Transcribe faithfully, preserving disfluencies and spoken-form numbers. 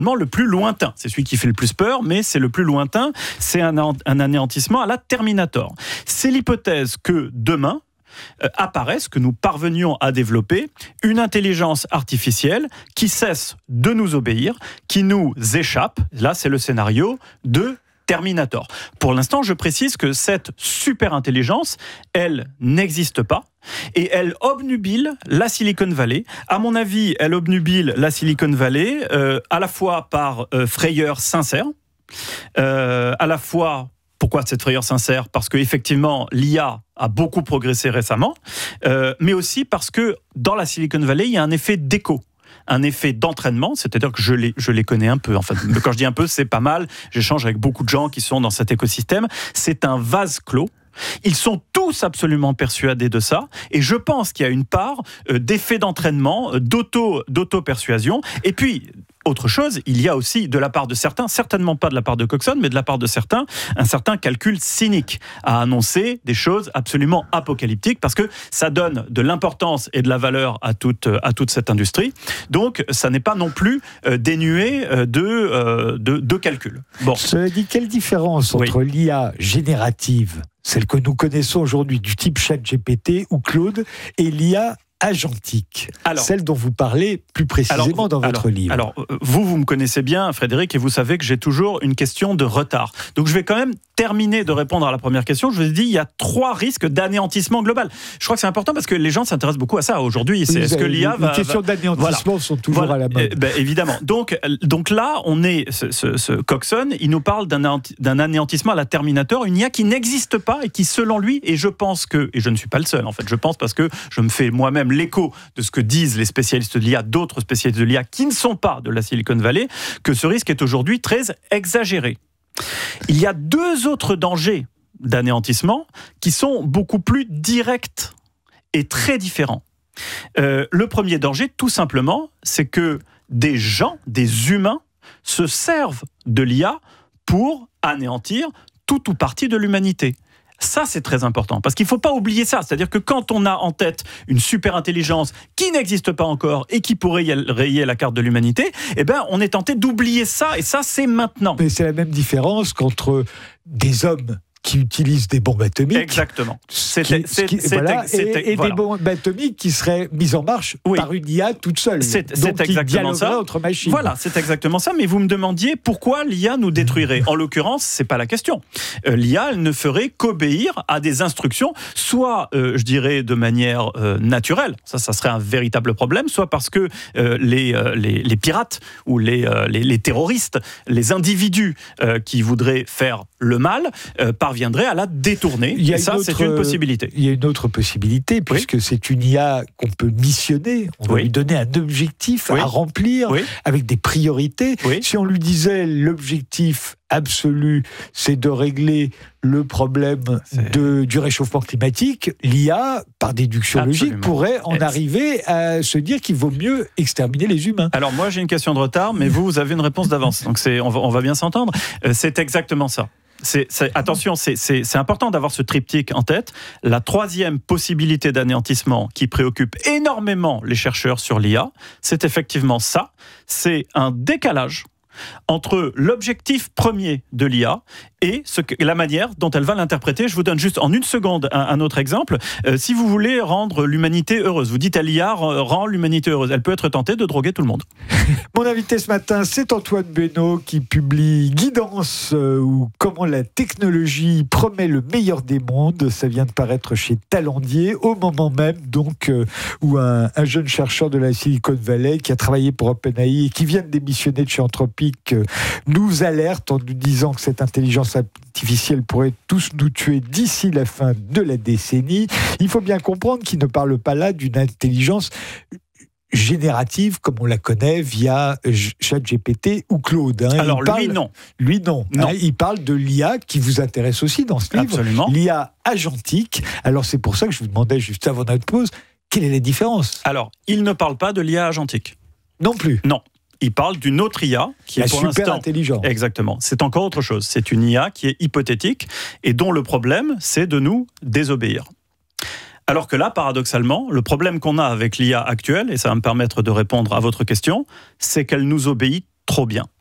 le plus lointain. C'est celui qui fait le plus peur, mais c'est le plus lointain. C'est un, un anéantissement à la Terminator. C'est l'hypothèse que demain, euh, apparaisse, que nous parvenions à développer une intelligence artificielle qui cesse de nous obéir, qui nous échappe. Là, c'est le scénario de Terminator. Pour l'instant, je précise que cette super intelligence, elle n'existe pas. Et elle obnubile la Silicon Valley. À mon avis, elle obnubile la Silicon Valley euh, à la fois par euh, frayeur sincère, euh, à la fois, pourquoi cette frayeur sincère ? Parce qu'effectivement, l'I A a beaucoup progressé récemment, euh, mais aussi parce que dans la Silicon Valley, il y a un effet d'écho. Un effet d'entraînement, c'est-à-dire que je les, je les connais un peu. Enfin, quand je dis un peu, c'est pas mal. J'échange avec beaucoup de gens qui sont dans cet écosystème. C'est un vase clos. Ils sont tous absolument persuadés de ça, et je pense qu'il y a une part euh, d'effet d'entraînement, euh, d'auto, d'auto-persuasion, et puis autre chose, il y a aussi de la part de certains, certainement pas de la part de Coxon, mais de la part de certains, un certain calcul cynique à annoncer des choses absolument apocalyptiques, parce que ça donne de l'importance et de la valeur à toute, à toute cette industrie, donc ça n'est pas non plus euh, dénué euh, de, euh, de, de calcul. Bon. Cela dit, quelle différence entre oui. l'I A générative, celle que nous connaissons aujourd'hui du type ChatGPT ou Claude, et l'I A agentique, alors, celle dont vous parlez plus précisément alors, dans votre alors, livre. Alors, vous, vous me connaissez bien, Frédéric, et vous savez que j'ai toujours une question de retard. Donc, je vais quand même terminer de répondre à la première question. Je vous ai dit, il y a trois risques d'anéantissement global. Je crois que c'est important parce que les gens s'intéressent beaucoup à ça aujourd'hui. C'est, oui, est-ce que l'I A les, va... Les questions va, d'anéantissement voilà. sont toujours voilà. à la mode. Eh ben, évidemment. Donc, donc là, on est... Ce, ce, ce Coxon, il nous parle d'un, d'un anéantissement à la Terminator, une I A qui n'existe pas et qui, selon lui, et je pense que... Et je ne suis pas le seul, en fait. Je pense parce que je me fais moi-même l'écho de ce que disent les spécialistes de l'I A, d'autres spécialistes de l'I A qui ne sont pas de la Silicon Valley, que ce risque est aujourd'hui très exagéré. Il y a deux autres dangers d'anéantissement qui sont beaucoup plus directs et très différents. Euh, le premier danger, tout simplement, c'est que des gens, des humains, se servent de l'I A pour anéantir tout ou partie de l'humanité. Ça, c'est très important, parce qu'il ne faut pas oublier ça. C'est-à-dire que quand on a en tête une super intelligence qui n'existe pas encore et qui pourrait rayer la carte de l'humanité, eh ben, on est tenté d'oublier ça, et ça, c'est maintenant. Mais c'est la même différence qu'entre des hommes qui utilisent des bombes atomiques. Exactement. C'est, qui, c'est, qui, c'est, voilà, c'est, et, et voilà. des bombes atomiques qui seraient mises en marche oui. par une I A toute seule. C'est, donc c'est exactement ça. Entre machines. Voilà, c'est exactement ça. Mais vous me demandiez pourquoi l'I A nous détruirait. En l'occurrence, c'est pas la question. Euh, L'I A, elle ne ferait qu'obéir à des instructions, soit, euh, je dirais, de manière euh, naturelle. Ça, ça serait un véritable problème. Soit parce que euh, les, euh, les, les pirates ou les, euh, les, les terroristes, les individus euh, qui voudraient faire le mal, euh, parviendraient à la détourner. Et ça, autre, c'est une possibilité. Il y a une autre possibilité, puisque oui. c'est une I A qu'on peut missionner. On va oui. lui donner un objectif oui. à remplir, oui. avec des priorités. Oui. Si on lui disait l'objectif absolu, c'est de régler le problème de, du réchauffement climatique, l'I A, par déduction Absolument. logique, pourrait en Ex- arriver à se dire qu'il vaut mieux exterminer les humains. Alors moi, j'ai une question de retard, mais vous, vous avez une réponse d'avance. Donc c'est, on, va, on va bien s'entendre. Euh, c'est exactement ça. C'est, c'est, attention, c'est, c'est, c'est important d'avoir ce triptyque en tête. La troisième possibilité d'anéantissement qui préoccupe énormément les chercheurs sur l'I A, c'est effectivement ça. C'est un décalage entre l'objectif premier de l'I A et ce que, la manière dont elle va l'interpréter. Je vous donne juste en une seconde un, un autre exemple. Euh, si vous voulez rendre l'humanité heureuse, vous dites à l'I A, rend l'humanité heureuse. Elle peut être tentée de droguer tout le monde. Mon invité ce matin, c'est Antoine Beynaud qui publie Guidance euh, ou comment la technologie promet le meilleur des mondes. Ça vient de paraître chez Talendier, au moment même donc euh, où un, un jeune chercheur de la Silicon Valley qui a travaillé pour OpenAI et qui vient de démissionner de chez Anthropic euh, nous alerte en nous disant que cette intelligence artificielle pourrait tous nous tuer d'ici la fin de la décennie. Il faut bien comprendre qu'il ne parle pas là d'une intelligence générative comme on la connaît via ChatGPT ou Claude. Hein. Alors parle, lui non. Lui non. non. Hein, il parle de l'I A qui vous intéresse aussi dans ce livre. Absolument. L'I A agentique. Alors c'est pour ça que je vous demandais juste avant notre pause, quelle est la différence ? Alors, il ne parle pas de l'I A agentique. Non plus. Non. Il parle d'une autre I A qui la est pour super l'instant intelligente. Exactement. C'est encore autre chose. C'est une I A qui est hypothétique et dont le problème, c'est de nous désobéir. Alors que là, paradoxalement, le problème qu'on a avec l'I A actuelle, et ça va me permettre de répondre à votre question, c'est qu'elle nous obéit trop bien.